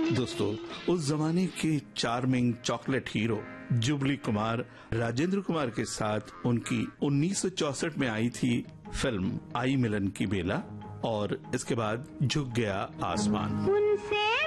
दोस्तों, उस जमाने के charming chocolate hero jubilee Kumar Rajendra Kumar के साथ उनकी 1964 में आई थी फिल्म आई मिलन की बेला, और इसके बाद झुक गया आसमान। उनसे